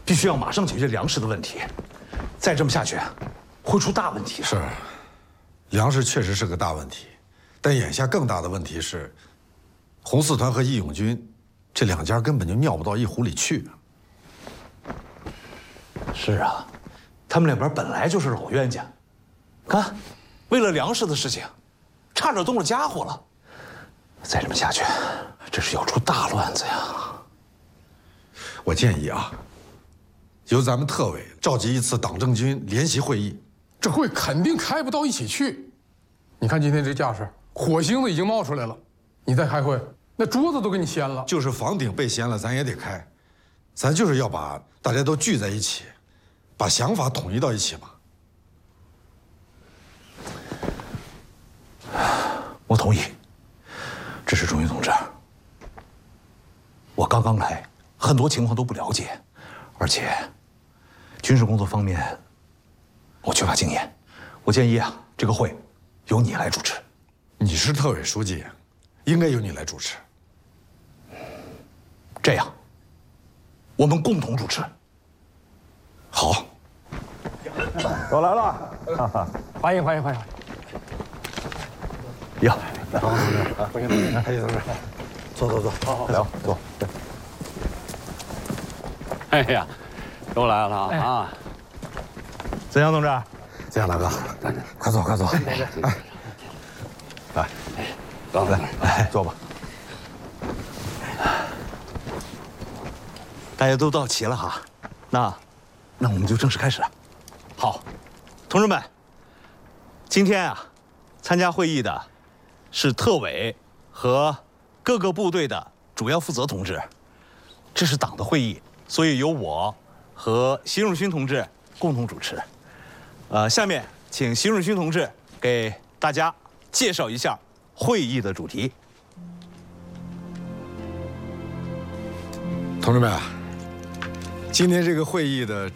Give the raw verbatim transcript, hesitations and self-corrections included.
必须要马上解决粮食的问题。再这么下去，会出大问题的。 是，粮食确实是个大问题，但眼下更大的问题是，红四团和义勇军这两家根本就尿不到一壶里去。 是啊，他们两边本来就是老冤家，看，为了粮食的事情，差点动了家伙了。再这么下去，这是要出大乱子呀！ 我建议啊，由咱们特委召集一次党政军联席会议。 这会肯定开不到一起去。你看今天这架势，火星子已经冒出来了，你再开会，那桌子都给你掀了。 就是房顶被掀了，咱也得开。咱就是要把大家都聚在一起，把想法统一到一起嘛。 我同意。只是钟云同志，我刚刚来，很多情况都不了解，而且军事工作方面我缺乏经验。我建议啊，这个会由你来主持。 你是特委书记，应该由你来主持。 这样，我们共同主持。 好。 我来了，欢迎欢迎欢迎。 呀， 来，欢迎同志，哎，同志，坐坐坐，好好聊，坐。 哎呀，又来了啊！ 怎样，同志？ 这样，大哥，快坐快坐。哎， 来， 刚才来坐吧。大家都到齐了哈，那那我们就正式开始了。好，同志们，今天啊，参加会议的是特委和各个部队的主要负责同志。这是党的会议，所以由我和习润勋同志共同主持。呃，下面请习润勋同志给大家介绍一下会议的主题。 同志们，今天这个会议的